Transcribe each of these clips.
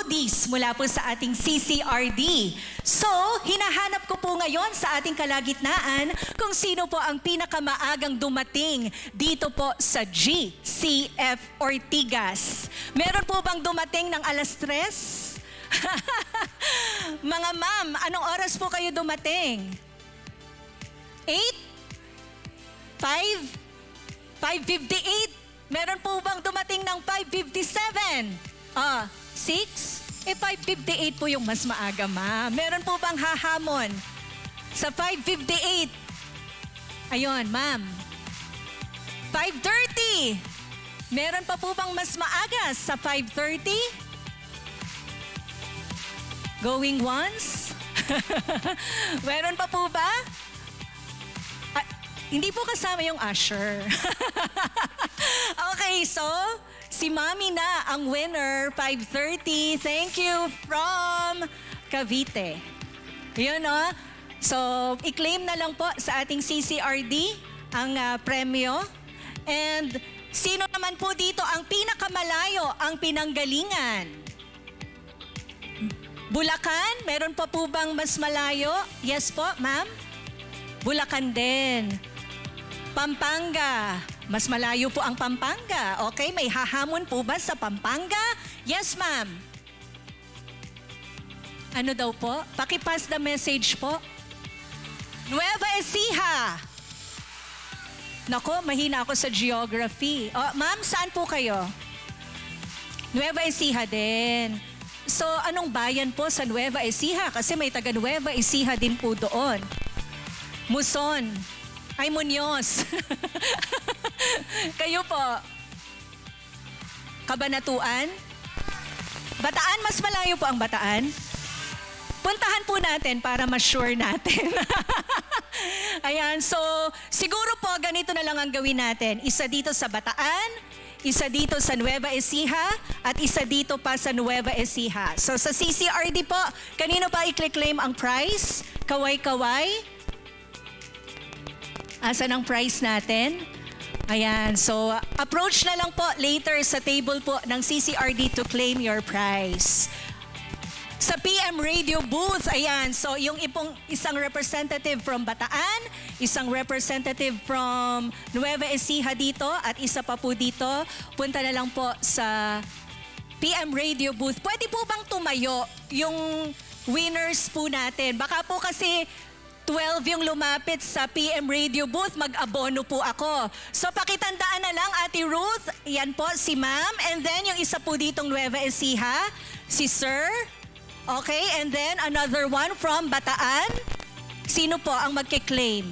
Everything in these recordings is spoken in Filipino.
goodies mula po sa ating CCRD. So, hinahanap ko po ngayon sa ating kalagitnaan kung sino po ang pinakamaagang dumating dito po sa GCF Ortigas. Meron po bang dumating ng alas 3? Mga ma'am, anong oras po kayo dumating? 8? 5? 5:58? Meron po bang dumating ng 5:57? 6? 5:58 po yung mas maaga, ma'am. Meron po bang hahamon sa 5:58? Ayun, ma'am. 5:30? Meron pa po bang mas maaga sa 5:30? Going once? Meron pa po ba? Hindi po kasama yung usher. Okay, so si Mami na ang winner, 5:30. Thank you from Cavite. Yun, no? So, i-claim na lang po sa ating CCRD ang premyo. And sino naman po dito ang pinakamalayo ang pinanggalingan? Bulacan? Meron pa po bang mas malayo? Yes po, ma'am? Bulacan din. Pampanga. Mas malayo po ang Pampanga. Okay, may hahamon po ba sa Pampanga? Yes, ma'am. Ano daw po? Pakipass the message po. Nueva Ecija. Nako, mahina ako sa geography. Ma'am, saan po kayo? Nueva Ecija din. So, anong bayan po sa Nueva Ecija? Kasi may taga Nueva Ecija din po doon. Muson. Ay, Muñoz. Kayo po. Kabanatuan? Bataan, mas malayo po ang Bataan. Puntahan po natin para ma-sure natin. Ayan, so siguro po ganito na lang ang gawin natin. Isa dito sa Bataan, isa dito sa Nueva Ecija, at isa dito pa sa Nueva Ecija. So sa CCRD po, kanino pa i-claim ang prize? Kaway-kaway? Asan ang prize natin? Ayan, so approach na lang po later sa table po ng CCRD to claim your prize. Sa PM Radio booth, ayan, so yung isang representative from Bataan, isang representative from Nueva Ecija dito, at isa pa po dito, punta na lang po sa PM Radio booth. Pwede po bang tumayo yung winners po natin? Baka po kasi 12 yung lumapit sa PM Radio booth, mag-abono po ako. So pakitandaan na lang, Ate Ruth, yan po si Ma'am, and then yung isa po ditong Nueva Ecija, si Sir. Okay, and then another one from Bataan. Sino po ang magkiklaim?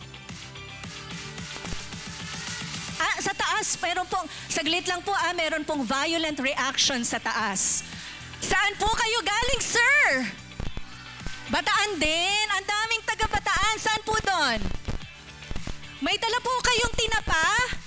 Sa taas, meron pong, saglit lang po meron pong violent reaction sa taas. Saan po kayo galing, sir? Bataan din. Ang daming taga-Bataan. Saan po doon? May dala po kayong tinapa?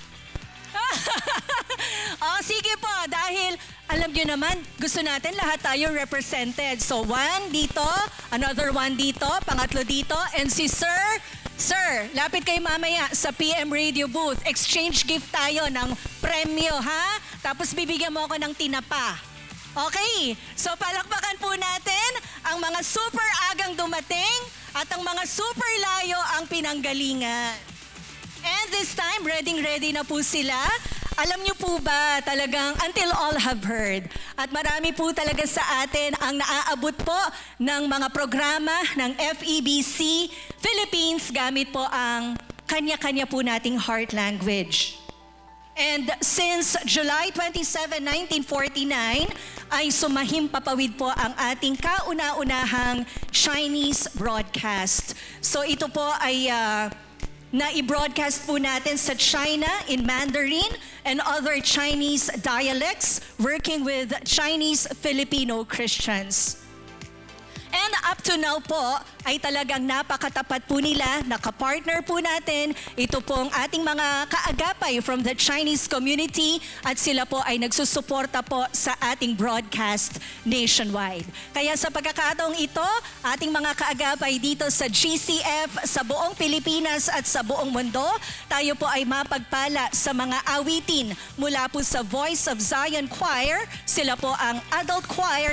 Sige po, dahil alam nyo naman, gusto natin lahat tayo represented. So, one dito, another one dito, pangatlo dito, and si Sir, Sir, lapit kayo mamaya sa PM Radio booth. Exchange gift tayo ng premyo, ha? Tapos bibigyan mo ako ng tinapa. Okay, so palakpakan po natin ang mga super agang dumating at ang mga super layo ang pinanggalingan. And this time, ready na po sila. Alam niyo po ba talagang until all have heard? At marami po talaga sa atin ang naaabot po ng mga programa ng FEBC Philippines gamit po ang kanya-kanya po nating heart language. And since July 27, 1949, ay sumahim papawid po ang ating kauna-unahang Chinese broadcast. So ito po ay na-i-broadcast po natin sa China in Mandarin and other Chinese dialects working with Chinese Filipino Christians. And up to now po, ay talagang napakatapat po nila, nakapartner po natin. Ito pong ating mga kaagapay from the Chinese community at sila po ay nagsusuporta po sa ating broadcast nationwide. Kaya sa pagkakataong ito, ating mga kaagapay dito sa GCF, sa buong Pilipinas at sa buong mundo, tayo po ay mapagpala sa mga awitin mula po sa Voice of Zion Choir. Sila po ang adult choir